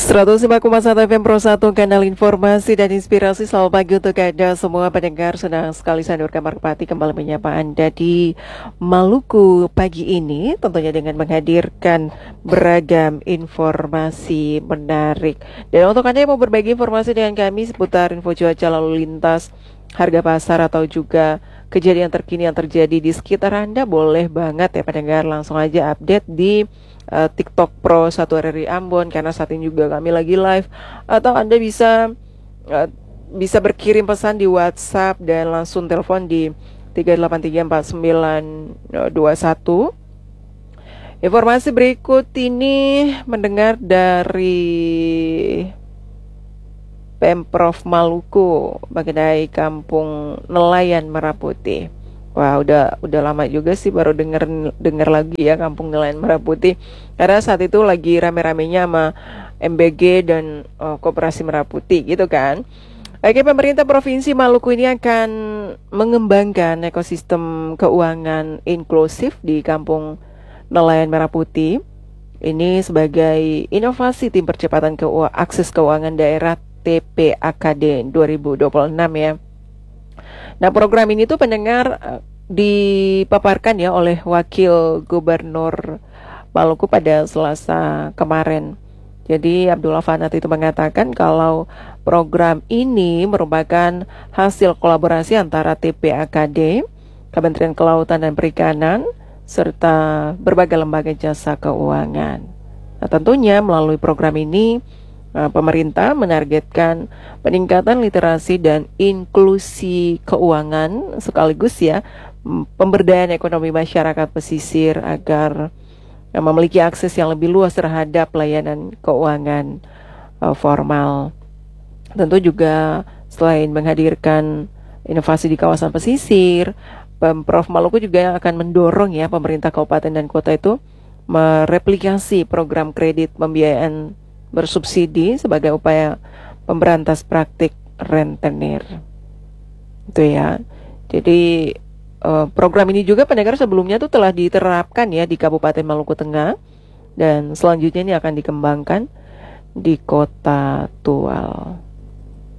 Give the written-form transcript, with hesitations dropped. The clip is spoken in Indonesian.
105,1 FM Pro 1, kanal informasi dan inspirasi. Selamat pagi untuk Anda semua pendengar. Senang sekali saya Nur Kamarpati kembali menyapa Anda di Maluku pagi ini, tentunya dengan menghadirkan beragam informasi menarik. Dan untuk Anda yang mau berbagi informasi dengan kami seputar info cuaca lalu lintas, harga pasar atau juga kejadian terkini yang terjadi di sekitar Anda, boleh banget ya pendengar langsung aja update di TikTok Pro 1 RRI Ambon, karena saat ini juga kami lagi live. Atau Anda bisa berkirim pesan di WhatsApp dan langsung telepon di 3834921. Informasi berikut ini mendengar dari Pemprov Maluku mengenai Kampung Nelayan Merah Putih. Wah, udah lama juga sih baru denger lagi ya Kampung Nelayan Merah Putih. Karena saat itu lagi rame-ramenya sama MBG dan Koperasi Merah Putih gitu kan. Oke, pemerintah Provinsi Maluku ini akan mengembangkan ekosistem keuangan inklusif di Kampung Nelayan Merah Putih. Ini sebagai inovasi tim percepatan akses keuangan daerah TPAKD 2026 ya. Nah, program ini tuh pendengar dipaparkan ya oleh Wakil Gubernur Maluku pada Selasa kemarin. Jadi Abdullah Fanat itu mengatakan kalau program ini merupakan hasil kolaborasi antara TPAKD, Kementerian Kelautan dan Perikanan, serta berbagai lembaga jasa keuangan. Nah, tentunya melalui program ini pemerintah menargetkan peningkatan literasi dan inklusi keuangan sekaligus ya pemberdayaan ekonomi masyarakat pesisir agar memiliki akses yang lebih luas terhadap layanan keuangan formal. Tentu juga selain menghadirkan inovasi di kawasan pesisir, Pemprov Maluku juga akan mendorong ya pemerintah kabupaten dan kota itu mereplikasi program kredit pembiayaan bersubsidi sebagai upaya pemberantas praktik rentenir. Itu ya. Jadi program ini juga pendengar sebelumnya tuh telah diterapkan ya di Kabupaten Maluku Tengah, dan selanjutnya ini akan dikembangkan di Kota Tual.